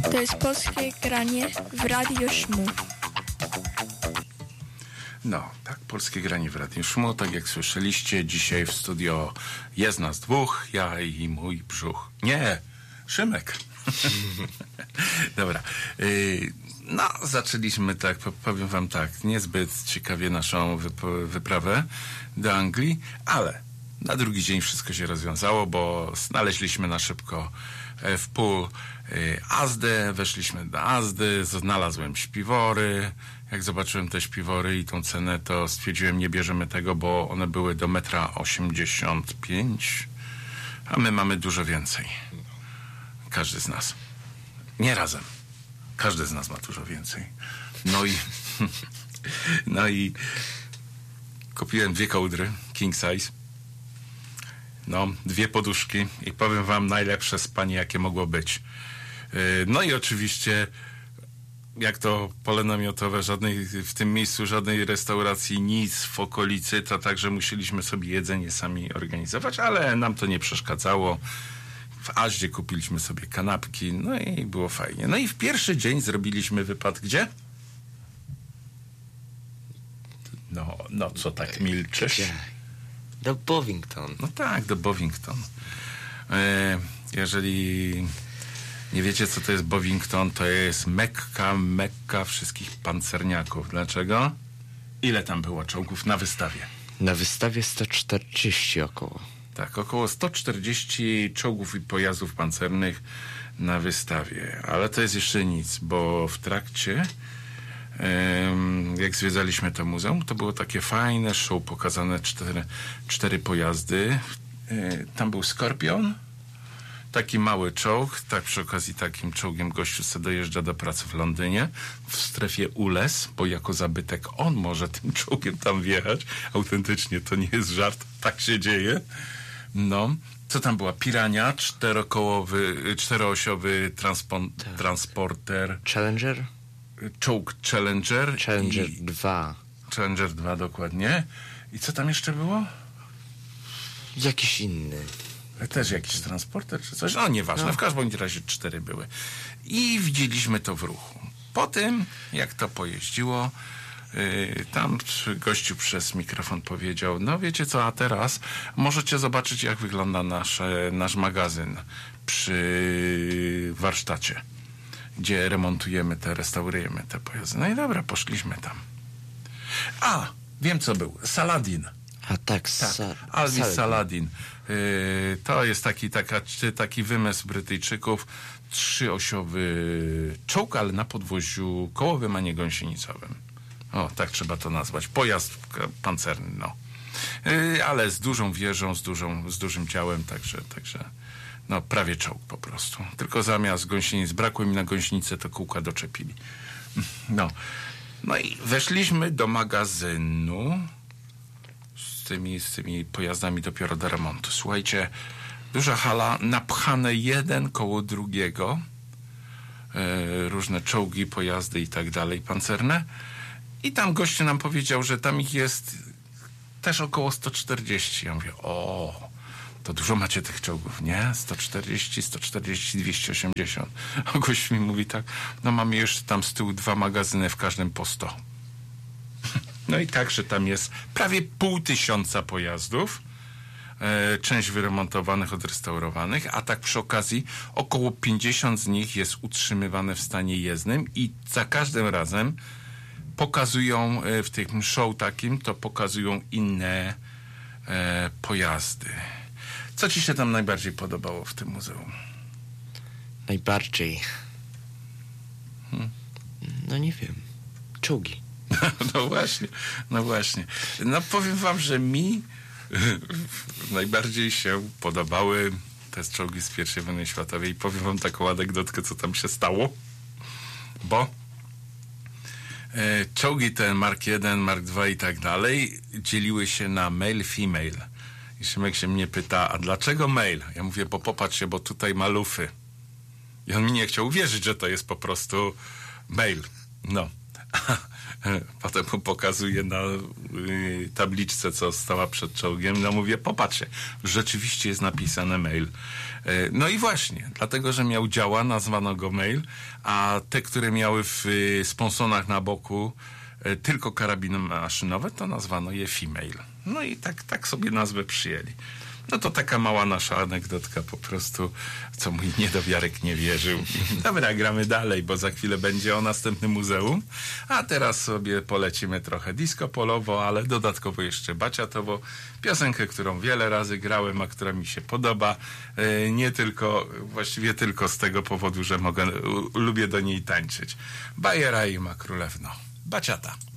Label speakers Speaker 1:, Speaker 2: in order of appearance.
Speaker 1: To jest polskie granie w Radiu Szmu.
Speaker 2: No, tak, polskie granie w Radiu Szmu, tak jak słyszeliście, dzisiaj w studio jest nas dwóch, ja i mój brzuch. Nie, Szymek. Dobra. No, zaczęliśmy tak, powiem wam tak, niezbyt ciekawie naszą wyprawę do Anglii, ale na drugi dzień wszystko się rozwiązało, bo znaleźliśmy na szybko w pool Asdę, weszliśmy do Asdy, znalazłem śpiwory. Jak zobaczyłem te śpiwory i tą cenę, to stwierdziłem, nie bierzemy tego, bo one były do 1,85 m, a my mamy dużo więcej. Każdy z nas. Nie razem. Każdy z nas ma dużo więcej. No i kupiłem 2 kołdry, king size. No, 2 poduszki i powiem wam, najlepsze spanie, jakie mogło być. No i oczywiście, jak to pole namiotowe, w tym miejscu żadnej restauracji, nic w okolicy, to także musieliśmy sobie jedzenie sami organizować, ale nam to nie przeszkadzało. W Aździe kupiliśmy sobie kanapki, no i było fajnie. No i w pierwszy dzień zrobiliśmy wypad gdzie? No co tak milczysz?
Speaker 3: Gdzie? Do Bovington.
Speaker 2: No tak, do Bovington. Jeżeli nie wiecie, co to jest Bovington, to jest Mekka wszystkich pancerniaków. Dlaczego? Ile tam było czołgów na wystawie?
Speaker 3: Na wystawie 140 około.
Speaker 2: Tak, około 140 czołgów i pojazdów pancernych na wystawie. Ale to jest jeszcze nic, bo w trakcie, jak zwiedzaliśmy to muzeum, to było takie fajne show, pokazane 4 pojazdy. Tam był Skorpion, taki mały czołg, tak przy okazji takim czołgiem gościu se dojeżdża do pracy w Londynie, w strefie ULEZ, bo jako zabytek on może tym czołgiem tam wjechać. Autentycznie, to nie jest żart, tak się dzieje. No, co tam była? Pirania, 4-osiowy transporter.
Speaker 3: Challenger?
Speaker 2: Czołg Challenger.
Speaker 3: Challenger 2.
Speaker 2: Challenger 2, dokładnie. I co tam jeszcze było?
Speaker 3: Jakiś inny.
Speaker 2: Też jakiś transporter czy coś? No nieważne, no. W każdym razie 4 były. I widzieliśmy to w ruchu. Po tym, jak to pojeździło, tam gościu przez mikrofon powiedział, no wiecie co, a teraz możecie zobaczyć, jak wygląda nasz magazyn przy warsztacie, gdzie remontujemy restaurujemy te pojazdy. No i dobra, poszliśmy tam. A, wiem co był. Saladin.
Speaker 3: A tak.
Speaker 2: Alvis Saladin. To jest taki wymysł Brytyjczyków. 3-osiowy czołg, ale na podwoziu kołowym, a nie gąsienicowym. O, tak trzeba to nazwać. Pojazd pancerny, no. Ale z dużą wieżą, z dużym ciałem, także no prawie czołg po prostu. Tylko zamiast gąsienic brakło mi na gąsienicę, to kółka doczepili. No i weszliśmy do magazynu z tymi pojazdami dopiero do remontu. Słuchajcie, duża hala, napchane jeden koło drugiego, różne czołgi, pojazdy i tak dalej, pancerne. I tam gościu nam powiedział, że tam ich jest też około 140. Ja mówię, to dużo macie tych czołgów, nie? 140, 280. A gość mi mówi tak, no mamy jeszcze tam z tyłu 2 magazyny, w każdym po 100. No i także tam jest prawie 500 pojazdów, część wyremontowanych, odrestaurowanych, a tak przy okazji około 50 z nich jest utrzymywane w stanie jezdnym i za każdym razem pokazują w tym show takim, to pokazują inne pojazdy. Co ci się tam najbardziej podobało w tym muzeum?
Speaker 3: Najbardziej? No nie wiem. Czołgi.
Speaker 2: No właśnie. No powiem wam, że mi najbardziej się podobały te czołgi z I wojny światowej. I powiem wam taką anegdotkę, co tam się stało. Bo czołgi te Mark I, Mark II i tak dalej dzieliły się na male, female. I Szymek się mnie pyta, a dlaczego male? Ja mówię, bo popatrzcie, bo tutaj ma lufy. I on mi nie chciał uwierzyć, że to jest po prostu male. No. Potem mu pokazuję na tabliczce, co stała przed czołgiem. No mówię, popatrzcie, rzeczywiście jest napisane mail. No i właśnie, dlatego, że miał działa, nazwano go mail, a te, które miały w sponsonach na boku tylko karabiny maszynowe, to nazwano je female. No i tak sobie nazwę przyjęli. No to taka mała nasza anegdotka po prostu, co mój niedowiarek nie wierzył. Dobra, gramy dalej, bo za chwilę będzie o następnym muzeum. A teraz sobie polecimy trochę disco polowo, ale dodatkowo jeszcze baciatowo. Piosenkę, którą wiele razy grałem, a która mi się podoba. Nie tylko, właściwie tylko z tego powodu, że lubię do niej tańczyć. Bajera i ma królewno. Baciata.